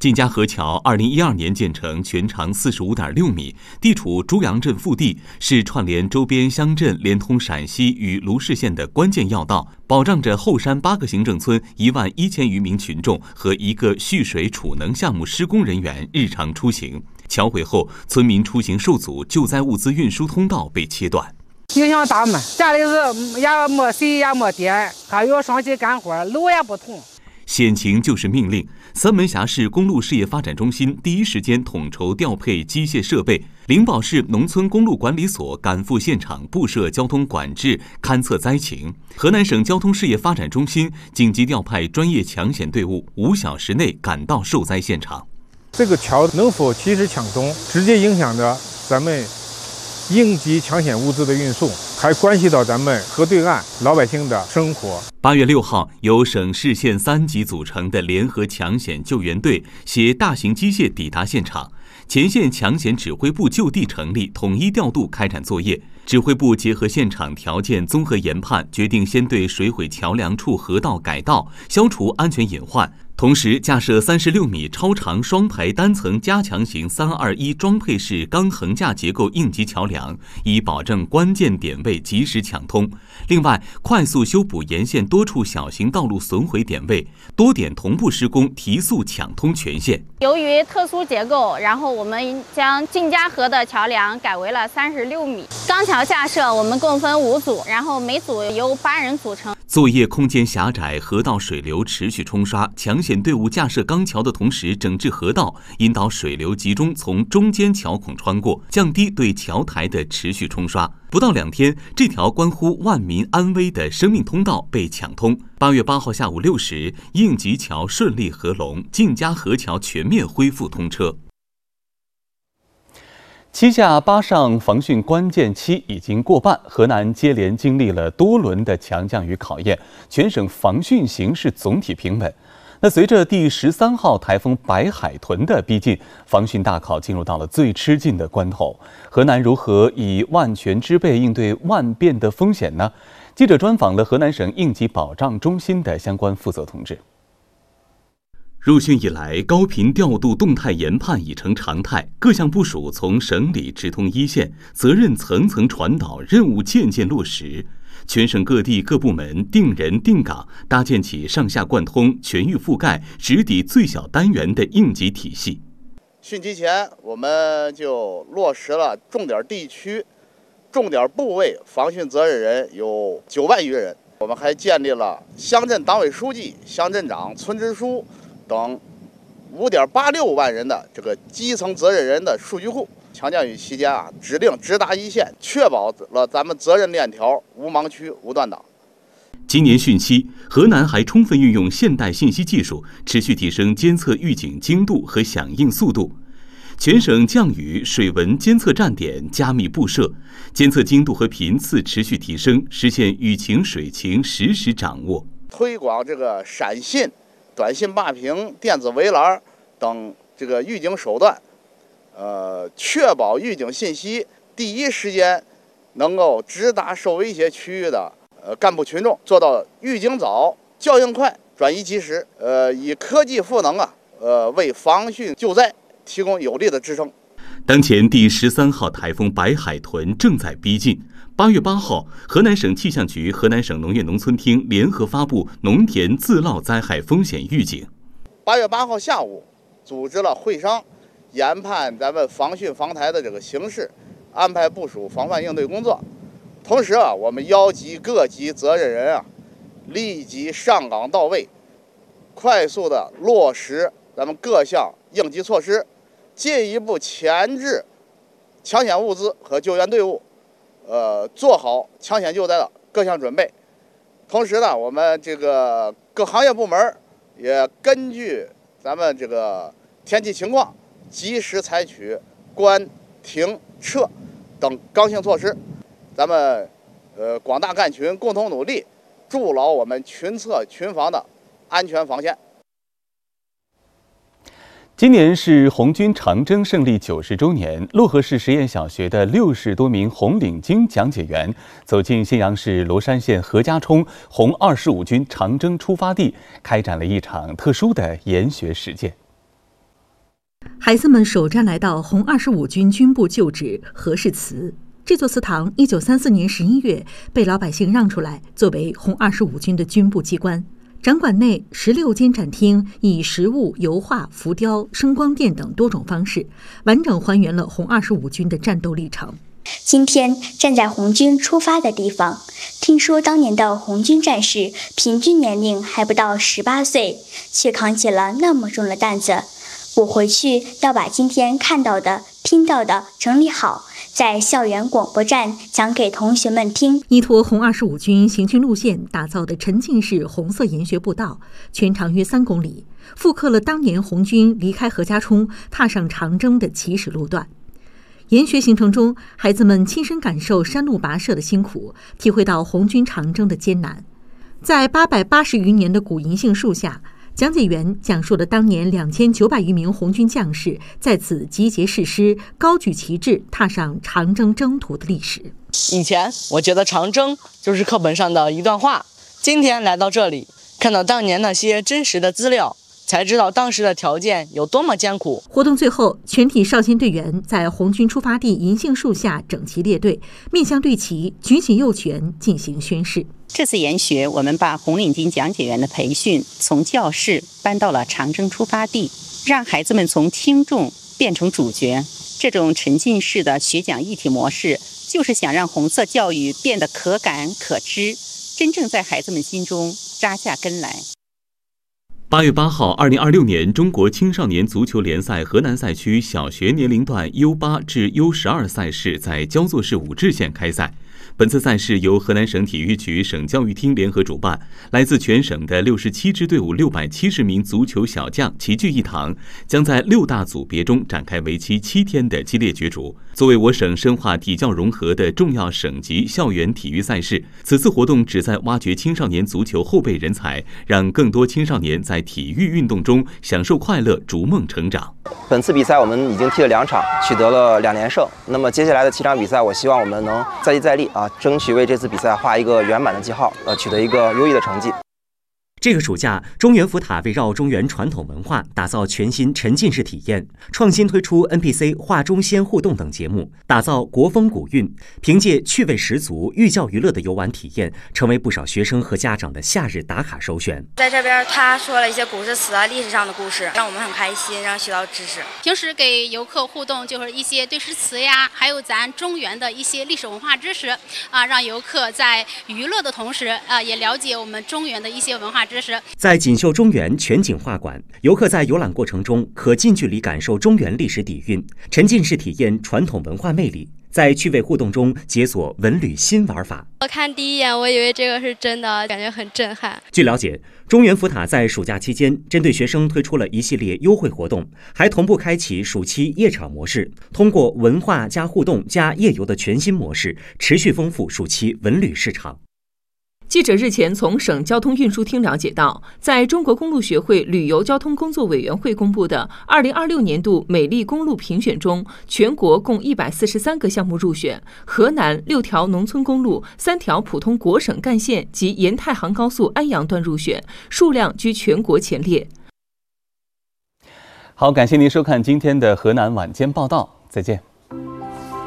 晋嘉河桥2012年建成，全长45.6米，地处朱阳镇腹地，是串联周边乡镇、连通陕西与卢氏县的关键要道，保障着后山8个行政村11000余名群众和1个蓄水储能项目施工人员日常出行。桥毁后，村民出行受阻，救灾物资运输通道被切断。 影响大嘛，家里是也没水也没电，还要上去干活，路也不通。 险情就是命令。三门峡市公路事业发展中心第一时间统筹调配机械设备，灵宝市农村公路管理所赶赴现场布设交通管制，勘测灾情。河南省交通事业发展中心紧急调派专业抢险队伍，5小时内赶到受灾现场。 这个桥能否及时抢通，直接影响着咱们应急抢险物资的运送，还关系到咱们河对岸老百姓的生活。 8月6号，由省市县3级组成的联合抢险救援队携大型机械抵达现场，前线抢险指挥部就地成立，统一调度开展作业。指挥部结合现场条件综合研判，决定先对水毁桥梁处河道改道，消除安全隐患。同时架设36米超长双排单层加强型321装配式钢横架结构应急桥梁，以保证关键点位及时抢通。另外，快速修补沿线多处小型道路损毁点位，多点同步施工，提速抢通全线。 由于特殊结构，然后我们将晋嘉河的桥梁改为了36米。钢桥架设我们共分5组，然后每组由8人组成。 作业空间狭窄，河道水流持续冲刷，抢险队伍架设钢桥的同时整治河道，引导水流集中从中间桥孔穿过，降低对桥台的持续冲刷。不到2天，这条关乎万民安危的生命通道被抢通。8月8号下午6时，应急桥顺利合龙，晋嘉河桥全面恢复通车。7下8上防汛关键期已经过半，河南接连经历了多轮的强降雨考验，全省防汛形势总体平稳。那随着第13号台风白海豚的逼近，防汛大考进入到了最吃劲的关头。河南如何以万全之备应对万变的风险呢？记者专访了河南省应急保障中心的相关负责同志。入汛以来，高频调度动态研判已成常态，各项部署从省里直通一线，责任层层传导，任务渐渐落实。全省各地各部门定人定岗，搭建起上下贯通、全域覆盖、直抵最小单元的应急体系。 汛期前，我们就落实了重点地区、重点部位防汛责任人有9万余人。我们还建立了乡镇党委书记、乡镇长、村支书等5.86万人的这个基层责任人的数据库。强降雨期间指令直达一线，确保了咱们责任链条无盲区、无断档。 今年汛期，河南还充分运用现代信息技术，持续提升监测预警精度和响应速度。全省降雨水文监测站点加密布设，监测精度和频次持续提升，实现雨情水情实时掌握。 推广这个闪信、短信霸屏、电子围栏等这个预警手段。确保预警信息第一时间能够直达受威胁区域的干部群众，做到预警早、效应快、转移及时。以科技赋能为防汛救灾提供有力的支撑。 当前第13号台风白海豚正在逼近。8月8号，河南省气象局、河南省农业农村厅联合发布农田自涝灾害风险预警。 8月8号下午，组织了会商。研判咱们防汛防台的这个形势，安排部署防范应对工作。同时我们邀集各级责任人立即上岗到位，快速的落实咱们各项应急措施，进一步前置抢险物资和救援队伍，做好抢险救灾的各项准备。同时呢，我们这个各行业部门也根据咱们这个天气情况，及时采取关、停、撤等刚性措施，咱们广大干群共同努力，筑牢我们群策群防的安全防线。 今年是红军长征胜利90周年，漯河市实验小学的60多名红领巾讲解员走进信阳市罗山县何家冲红25军长征出发地，开展了一场特殊的研学实践。 孩子们首站来到红25军军部旧址何氏祠。这座祠堂1934年11月被老百姓让出来，作为红25军的军部机关。展馆内16间展厅以实物、油画、浮雕、声光电等多种方式，完整还原了红25军的战斗历程。 今天站在红军出发的地方，听说当年的红军战士平均年龄还不到18岁，却扛起了那么重的担子。我回去要把今天看到的、听到的整理好，在校园广播站讲给同学们听。 依托红25军行军路线打造的沉浸式红色研学步道，全长约3公里，复刻了当年红军离开何家冲踏上长征的起始路段。研学行程中，孩子们亲身感受山路跋涉的辛苦，体会到红军长征的艰难。在880余年的古银杏树下，讲解员讲述了当年2900余名红军将士在此集结誓师、高举旗帜，踏上长征征途的历史。 以前我觉得长征就是课本上的一段话，今天来到这里，看到当年那些真实的资料，才知道当时的条件有多么艰苦。 活动最后，全体少先队员在红军出发地银杏树下整齐列队，面向队旗，举起右拳进行宣誓。 这次研学，我们把红领巾讲解员的培训从教室搬到了长征出发地，让孩子们从听众变成主角。这种沉浸式的学讲议题模式，就是想让红色教育变得可感可知，真正在孩子们心中扎下根来。 8月8号，2026年中国青少年足球联赛河南赛区小学年龄段 U8 至 U12 赛事在焦作市武陟县开赛。本次赛事由河南省体育局、省教育厅联合主办，来自全省的67支队伍670名足球小将齐聚一堂，将在6大组别中展开为期7天的激烈角逐。作为我省深化体教融合的重要省级校园体育赛事，此次活动旨在挖掘青少年足球后备人才，让更多青少年在体育运动中享受快乐，逐梦成长。 本次比赛我们已经踢了2场，取得了2连胜。那么接下来的7场比赛，我希望我们能再接再厉争取为这次比赛画一个圆满的记号，取得一个优异的成绩。 这个暑假，中原福塔围绕中原传统文化打造全新沉浸式体验，创新推出 NPC 画中仙互动等节目，打造国风古韵。凭借趣味十足、寓教于乐的游玩体验，成为不少学生和家长的夏日打卡首选。 在这边，他说了一些古诗词啊、历史上的故事，让我们很开心，让学到知识。 平时给游客互动就是一些对诗词呀，还有咱中原的一些历史文化知识啊，让游客在娱乐的同时也了解我们中原的一些文化知识。 在锦绣中原全景画馆，游客在游览过程中可近距离感受中原历史底蕴，沉浸式体验传统文化魅力，在趣味互动中解锁文旅新玩法。 我看第一眼，我以为这个是真的，感觉很震撼。 据了解，中原福塔在暑假期间针对学生推出了一系列优惠活动，还同步开启暑期夜场模式，通过文化加互动加夜游的全新模式，持续丰富暑期文旅市场。 记者日前从省交通运输厅了解到，在中国公路学会旅游交通工作委员会公布的2026年度美丽公路评选中，全国共143个项目入选，河南6条农村公路、3条普通国省干线及沿太行高速安阳段入选，数量居全国前列。 好，感谢您收看今天的河南晚间报道，再见。